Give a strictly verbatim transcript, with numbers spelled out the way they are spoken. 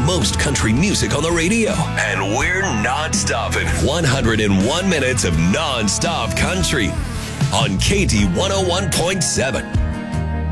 most country music on the radio. And we're not stopping. one hundred one minutes of non-stop country on K T one oh one point seven.